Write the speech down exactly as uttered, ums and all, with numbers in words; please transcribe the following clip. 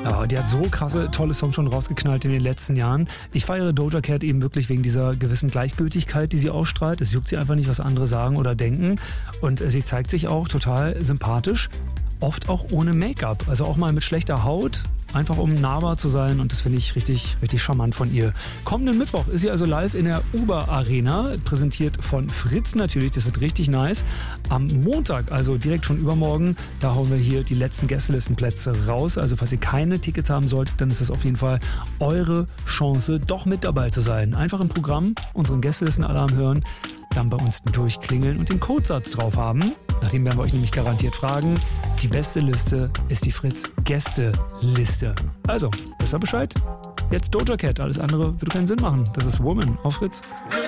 Ja, die hat so krasse, tolle Songs schon rausgeknallt in den letzten Jahren. Ich feiere Doja Cat eben wirklich wegen dieser gewissen Gleichgültigkeit, die sie ausstrahlt. Es juckt sie einfach nicht, was andere sagen oder denken. Und sie zeigt sich auch total sympathisch, oft auch ohne Make-up. Also auch mal mit schlechter Haut, einfach um nahbar zu sein. Und das finde ich richtig, richtig charmant von ihr. Kommenden Mittwoch ist sie also live in der Uber Arena, präsentiert von Fritz natürlich. Das wird richtig nice. Am Montag, also direkt schon übermorgen, da hauen wir hier die letzten Gästelistenplätze raus. Also falls ihr keine Tickets haben solltet, dann ist das auf jeden Fall eure Chance, doch mit dabei zu sein. Einfach im Programm unseren Gästelistenalarm hören, dann bei uns durchklingeln und den Codesatz drauf haben. Nachdem werden wir euch nämlich garantiert fragen. Die beste Liste ist die Fritz-Gäste-Liste. Also, besser Bescheid. Jetzt Doja Cat, alles andere würde keinen Sinn machen. Das ist Woman auf Fritz.